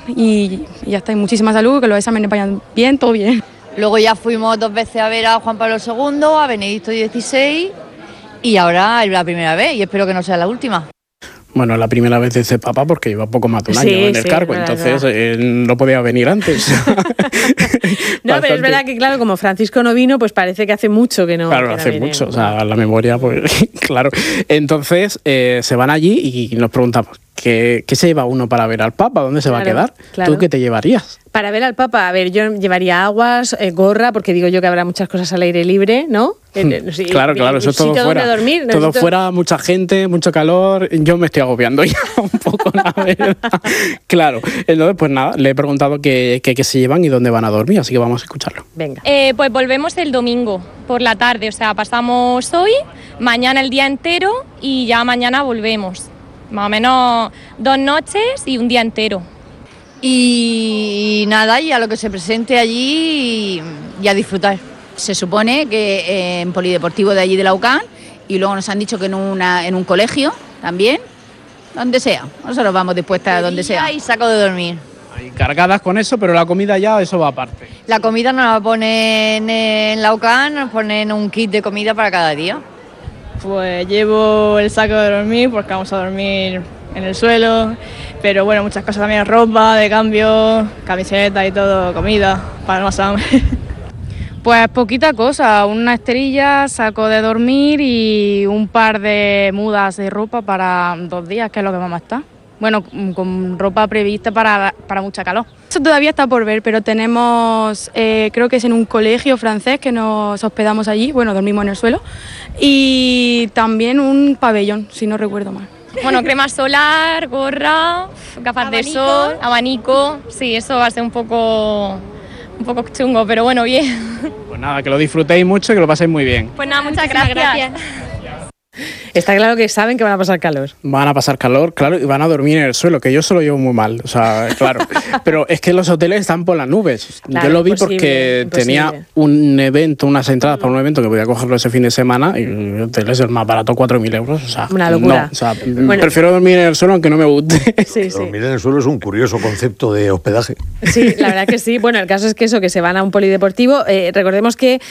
y ya está, y muchísima salud, que los exámenes vayan bien, todo bien. Luego ya fuimos 2 veces a ver a Juan Pablo II, a Benedicto XVI y ahora es la primera vez y espero que no sea la última. Bueno, la primera vez de ese papa porque lleva poco más de un año en el cargo, entonces no podía venir antes. No, pero es verdad que, claro, como Francisco no vino, pues parece que hace mucho que no. Claro, hace mucho, o sea, la memoria, pues claro. Entonces se van allí y nos preguntamos, ¿qué se lleva uno para ver al Papa? ¿Dónde se va a quedar? Claro. ¿Tú qué te llevarías? Para ver al Papa, a ver, yo llevaría aguas, gorra, porque digo yo que habrá muchas cosas al aire libre, ¿no? Sí, claro, eso es todo fuera. Dormir, todo fuera, mucha gente, mucho calor. Yo me estoy agobiando ya un poco, la verdad. Claro, entonces pues nada, le he preguntado qué se llevan y dónde van a dormir, así que vamos a escucharlo. Venga. Pues volvemos el domingo por la tarde, o sea, pasamos hoy, mañana el día entero y ya mañana volvemos. Más o menos 2 noches y un día entero. Y nada, y a lo que se presente allí y a disfrutar. Se supone que en polideportivo de allí de la UCAN y luego nos han dicho que en un colegio también, donde sea. Nosotros vamos dispuestas a donde sea. Y saco de dormir. Ahí cargadas con eso, pero la comida ya, eso va aparte. La comida nos la ponen en la UCAN, nos ponen un kit de comida para cada día. Pues llevo el saco de dormir porque vamos a dormir en el suelo, pero bueno, muchas cosas también, ropa de cambio, camiseta y todo, comida para más hambre. Pues poquita cosa, una esterilla, saco de dormir y un par de mudas de ropa para 2 días, que es lo que vamos a estar. Bueno, con ropa prevista para mucha calor. Eso todavía está por ver, pero tenemos, creo que es en un colegio francés que nos hospedamos allí, bueno, dormimos en el suelo, y también un pabellón, si no recuerdo mal. Bueno, crema solar, gorra, gafas de sol, abanico, sí, eso va a ser un poco chungo, pero bueno, bien. Pues nada, que lo disfrutéis mucho y que lo paséis muy bien. Pues nada, muchas gracias. Está claro que saben que van a pasar calor. Van a pasar calor, claro, y van a dormir en el suelo, que yo se lo llevo muy mal, o sea, claro. Pero es que los hoteles están por las nubes. Claro, yo lo vi porque tenía un evento, unas entradas para un evento que podía cogerlo ese fin de semana y el hotel es el más barato, 4.000 euros. O sea, una locura. No, o sea, prefiero dormir en el suelo aunque no me guste. Sí. Dormir en el suelo es un curioso concepto de hospedaje. Sí, la verdad que sí. Bueno, el caso es que se van a un polideportivo. Recordemos que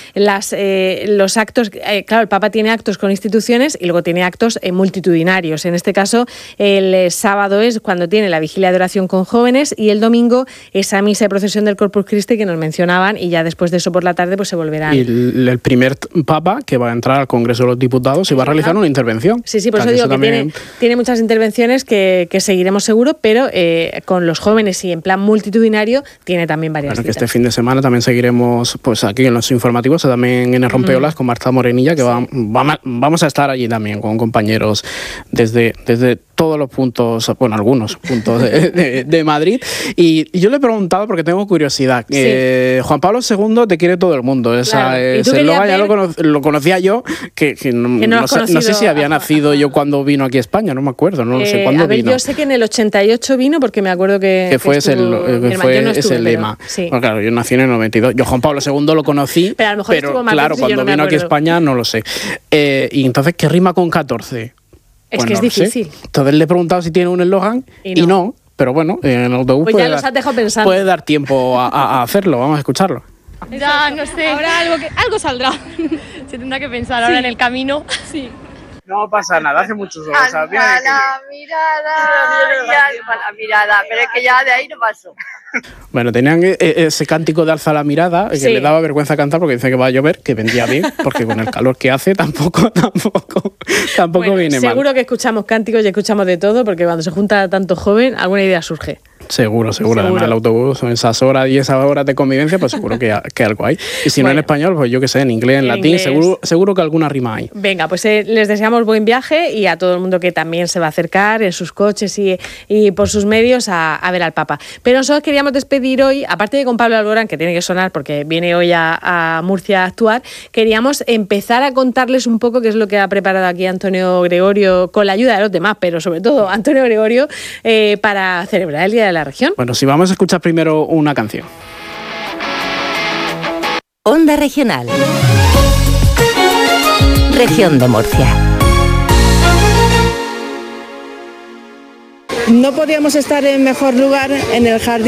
los actos, claro, el Papa tiene actos con instituciones y luego tiene actos multitudinarios. En este caso, el sábado es cuando tiene la vigilia de oración con jóvenes y el domingo esa misa de procesión del Corpus Christi que nos mencionaban y ya después de eso por la tarde pues se volverán. Y el primer Papa que va a entrar al Congreso de los Diputados y va a realizar una intervención. Sí, por eso digo que también tiene muchas intervenciones que seguiremos seguro, pero con los jóvenes y en plan multitudinario tiene también varias citas. Que este fin de semana también seguiremos pues aquí en los informativos, también en el Rompeolas con Marta Morenilla, que vamos a estar allí también con compañeros desde todos los puntos, bueno, algunos puntos de Madrid. Y yo le he preguntado, porque tengo curiosidad, Juan Pablo II te quiere todo el mundo. Esa eslogan ya lo conocía yo, que no sé si había nacido yo cuando vino aquí a España, no me acuerdo, no sé cuándo vino. Yo sé que en el 88 vino, porque me acuerdo que fue ese el lema. Sí. Bueno, claro, yo nací en el 92. Yo Juan Pablo II lo conocí, pero a lo mejor claro, cuando vino aquí a España no lo sé. Y entonces, ¿qué rima con 14? Es que es difícil. Entonces le he preguntado si tiene un eslogan y no. Pero bueno, en el autobús pues ya los has dejado pensando. Puede dar tiempo a hacerlo. Vamos a escucharlo. Ya, no sé. Ahora algo saldrá. Se tendrá que pensar ahora en el camino. Sí. No pasa nada, hace muchos horas. Alza la mirada, pero es que ya de ahí no paso. Bueno, tenían ese cántico de alza la mirada, que le daba vergüenza cantar porque dice que va a llover, que vendría bien, porque con el calor que hace tampoco viene mal. Seguro que escuchamos cánticos y escuchamos de todo, porque cuando se junta tanto joven, alguna idea surge. Seguro. Además, el autobús, en esas horas y esas horas de convivencia, pues seguro que algo hay. Y si no en español, pues yo qué sé, en inglés, en latín, seguro que alguna rima hay. Venga, pues les deseamos buen viaje y a todo el mundo que también se va a acercar en sus coches y por sus medios a ver al Papa. Pero nosotros queríamos despedir hoy, aparte de con Pablo Alborán, que tiene que sonar porque viene hoy a Murcia a actuar, queríamos empezar a contarles un poco qué es lo que ha preparado aquí Antonio Gregorio, con la ayuda de los demás, pero sobre todo Antonio Gregorio, para celebrar el Día de la Región. Bueno, si vamos a escuchar primero una canción. Onda Regional. Región de Murcia. No podíamos estar en mejor lugar en el jardín